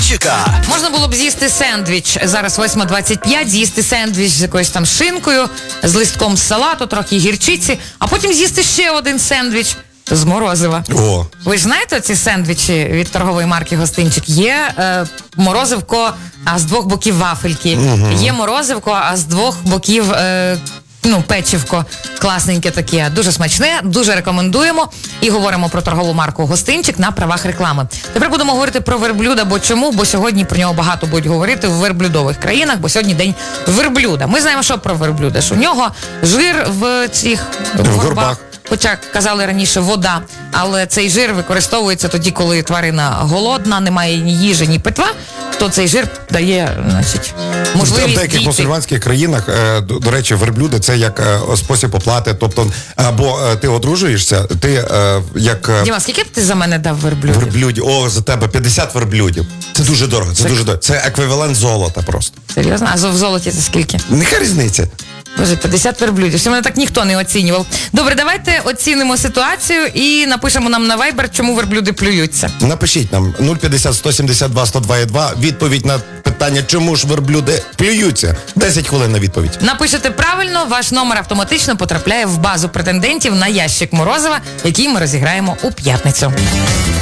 Ящика. Можна було б з'їсти сендвіч. Зараз 8:25, з'їсти сендвіч з якоюсь там шинкою, з листком салату, трохи гірчиці, а потім з'їсти ще один сендвіч з морозива. О. Ви ж знаєте ці сендвічі від торгової марки «Гостинчик»? Є морозивко, а з двох боків вафельки. Є морозивко, а з двох боків печивко. Класненьке таке, дуже смачне, дуже рекомендуємо. І говоримо про торгову марку «Гостинчик» на правах реклами. Тепер будемо говорити про верблюда, бо чому? Бо сьогодні про нього багато будуть говорити в верблюдових країнах, бо сьогодні день верблюда. Ми знаємо, що про верблюда, що у нього жир в цих горбах. Хоча казали раніше вода, але цей жир використовується тоді, коли тварина голодна, немає ні їжі, ні питва, то цей жир дає, можливість в деяких дійти. мусульманських країнах, до речі, верблюди це як спосіб оплати, тобто, або ти одружуєшся, ти як... Діма, скільки б ти за мене дав верблюдів? Верблюдів, за тебе 50 верблюдів. Це дуже дорого, це дуже дорого. Це еквівалент золота просто. Серйозно? А в золоті це скільки? Нехай різниця. Боже, 50 верблюдів. Ще мене так ніхто не оцінював. Добре, давайте оцінимо ситуацію і напишемо нам на Viber, чому верблюди плюються. Напишіть нам 050 172 102,2 відповідь на питання, чому ж верблюди плюються. 10 хвилин на відповідь. Напишете правильно, ваш номер автоматично потрапляє в базу претендентів на ящик морозива, який ми розіграємо у п'ятницю.